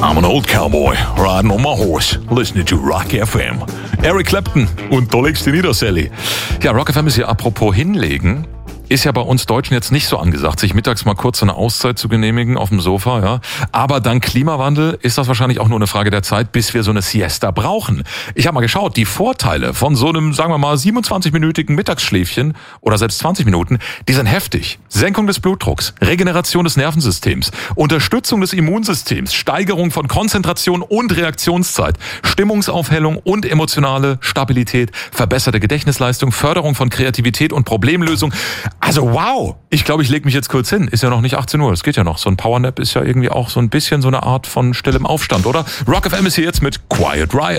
I'm an old cowboy, riding on my horse, listening to Rock FM. Eric Clapton und da legst du nieder, Sally. Ja, Rock FM ist ja apropos hinlegen. Ist ja bei uns Deutschen jetzt nicht so angesagt, sich mittags mal kurz so eine Auszeit zu genehmigen auf dem Sofa, ja. Aber dank Klimawandel ist das wahrscheinlich auch nur eine Frage der Zeit, bis wir so eine Siesta brauchen. Ich habe mal geschaut, die Vorteile von so einem, sagen wir mal, 27-minütigen Mittagsschläfchen oder selbst 20 Minuten, die sind heftig. Senkung des Blutdrucks, Regeneration des Nervensystems, Unterstützung des Immunsystems, Steigerung von Konzentration und Reaktionszeit, Stimmungsaufhellung und emotionale Stabilität, verbesserte Gedächtnisleistung, Förderung von Kreativität und Problemlösung. Also wow, ich glaube, ich lege mich jetzt kurz hin. Ist ja noch nicht 18 Uhr, das geht ja noch. So ein Powernap ist ja irgendwie auch so ein bisschen so eine Art von stillem Aufstand, oder? Rock FM ist hier jetzt mit Quiet Riot.